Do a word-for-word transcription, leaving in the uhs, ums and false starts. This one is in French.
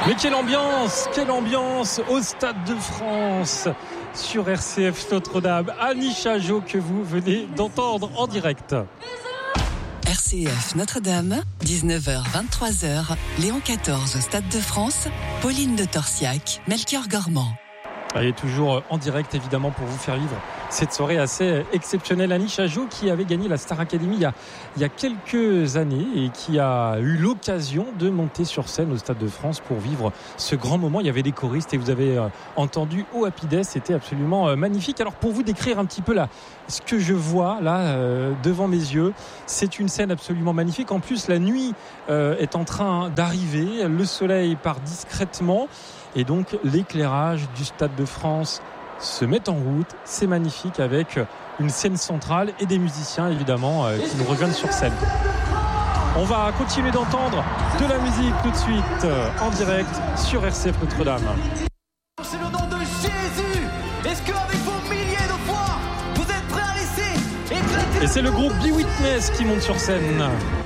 Mais quelle ambiance, quelle ambiance au Stade de France sur R C F Notre-Dame. Annie Chajot que vous venez d'entendre en direct. R C F Notre-Dame, dix-neuf heures vingt-trois heures, Léon quatorze au Stade de France, Pauline de Torsiac, Melchior Gormand. Et toujours en direct évidemment pour vous faire vivre cette soirée assez exceptionnelle. Annie Chajot qui avait gagné la Star Academy il y, a, il y a quelques années et qui a eu l'occasion de monter sur scène au Stade de France pour vivre ce grand moment. Il y avait des choristes et vous avez euh, entendu au Happy Day, c'était absolument euh, magnifique. Alors pour vous décrire un petit peu là, ce que je vois là euh, devant mes yeux, c'est une scène absolument magnifique. En plus la nuit euh, est en train d'arriver, le soleil part discrètement. Et donc l'éclairage du Stade de France se met en route. C'est magnifique avec une scène centrale et des musiciens évidemment euh, qui nous rejoignent sur scène. On va continuer d'entendre de la musique tout de suite euh, en direct sur R C F Notre-Dame. C'est le nom de Jésus. Est-ce qu'avec vos milliers de foi, vous êtes prêts à laisser éclater? Et c'est le groupe Be Witness qui monte sur scène.